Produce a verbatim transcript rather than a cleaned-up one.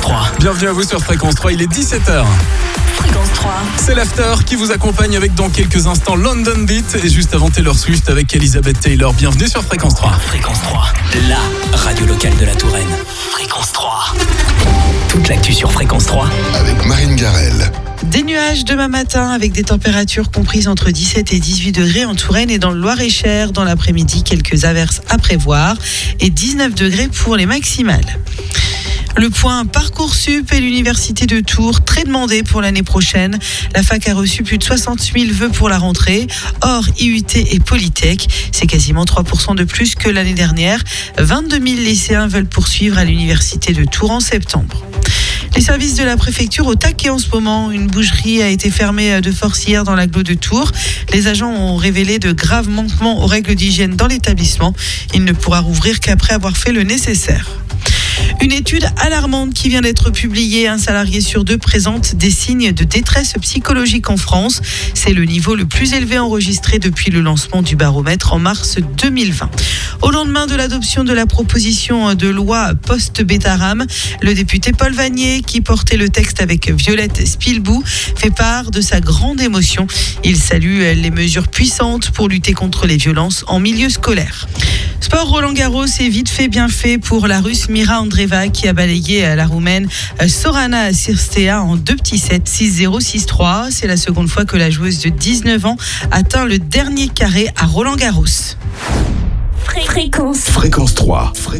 trois. Bienvenue à vous sur Fréquence trois, il est dix-sept heures. Fréquence trois. C'est l'After qui vous accompagne avec dans quelques instants London Beat et juste avant Taylor Swift avec Elizabeth Taylor. Bienvenue sur Fréquence trois. Fréquence trois, la radio locale de la Touraine. Fréquence trois. Toute l'actu sur Fréquence trois. Avec Marine Garel. Des nuages demain matin avec des températures comprises entre dix-sept et dix-huit degrés en Touraine et dans le Loir-et-Cher. Dans l'après-midi, quelques averses à prévoir et dix-neuf degrés pour les maximales. Le point Parcoursup et l'Université de Tours, très demandé pour l'année prochaine. La fac a reçu plus de soixante mille vœux pour la rentrée. Or, I U T et Polytech, c'est quasiment trois pour cent de plus que l'année dernière. vingt-deux mille lycéens veulent poursuivre à l'Université de Tours en septembre. Les services de la préfecture au taquet en ce moment. Une boucherie a été fermée de force hier dans l'agglo de Tours. Les agents ont révélé de graves manquements aux règles d'hygiène dans l'établissement. Il ne pourra rouvrir qu'après avoir fait le nécessaire. Une étude alarmante qui vient d'être publiée. Un salarié sur deux présente des signes de détresse psychologique en France. C'est le niveau le plus élevé enregistré depuis le lancement du baromètre en mars deux mille vingt. Au lendemain de l'adoption de la proposition de loi post-Bétaram, le député Paul Vanier, qui portait le texte avec Violette Spilbou, fait part de sa grande émotion. Il salue les mesures puissantes pour lutter contre les violences en milieu scolaire. Sport Roland-Garros, c'est vite fait, bien fait pour la Russe Mira Andreeva qui a balayé la Roumaine Sorana Cirstea en deux petits sets, six zéro, six trois. C'est la seconde fois que la joueuse de dix-neuf ans atteint le dernier carré à Roland-Garros. Fréquence. Fréquence trois. Fréquence